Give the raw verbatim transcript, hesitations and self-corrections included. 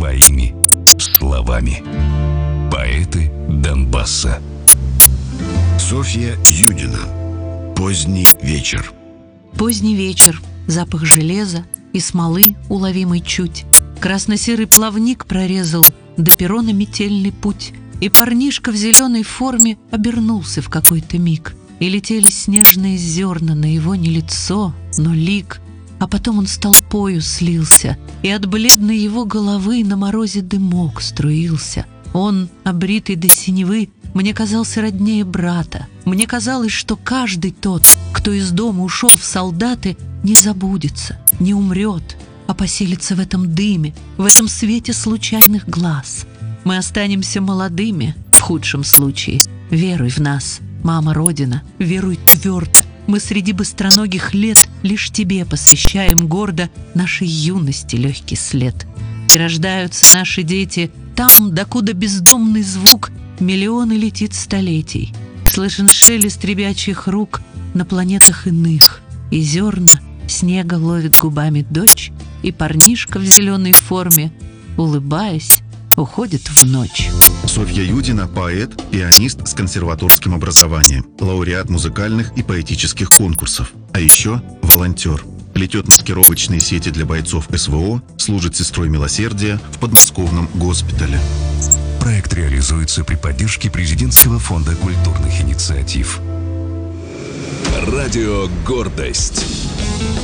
своими словами. Поэты Донбасса. Софья Юдина. Поздний вечер. Поздний вечер, запах железа и смолы, уловимый чуть. Красно-серый плавник прорезал до перрона метельный путь, и парнишка в зеленой форме обернулся в какой-то миг, и летели снежные зерна на его не лицо, но лик. А потом он с толпою слился, и от бледной его головы на морозе дымок струился. Он, обритый до синевы, мне казался роднее брата. Мне казалось, что каждый тот, кто из дома ушел в солдаты, не забудется, не умрет, а поселится в этом дыме, в этом свете случайных глаз. Мы останемся молодыми, в худшем случае. Веруй в нас, мама Родина, веруй твердо. Мы среди быстроногих лет лишь тебе посвящаем гордо нашей юности легкий след. И рождаются наши дети там, докуда бездомный звук миллионы летит столетий. Слышен шелест ребячьих рук на планетах иных, и зерна снега ловит губами дочь, и парнишка в зеленой форме, улыбаясь, уходит в ночь. Софья Юдина – поэт, пианист с консерваторским образованием, лауреат музыкальных и поэтических конкурсов, а еще волонтер. Плетет маскировочные сети для бойцов СВО, служит сестрой милосердия в подмосковном госпитале. Проект реализуется при поддержке Президентского фонда культурных инициатив. Радио «Гордость».